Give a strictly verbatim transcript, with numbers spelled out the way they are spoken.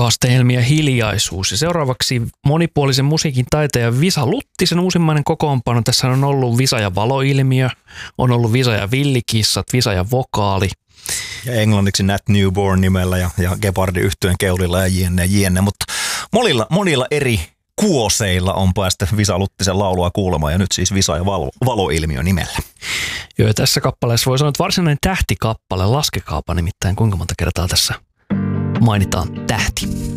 Aurinkoasteen ja hiljaisuus. Ja seuraavaksi monipuolisen musiikin taiteja Visa Luttisen uusimmainen kokoonpano. Tässä on ollut Visa ja valoilmiö, on ollut Visa ja villikissat, Visa ja vokaali. Ja englanniksi Nat Newborn nimellä ja, ja Gepardin yhtyeen keulilla ja jne, jne. Mutta monilla, monilla eri kuoseilla on päästä Visa Luttisen laulua kuulemaan ja nyt siis Visa ja valo, valoilmiö nimellä. Joo, ja tässä kappaleessa voi sanoa, että varsinainen tähtikappale, laskekaapa nimittäin, kuinka monta kertaa tässä mainitaan tähti.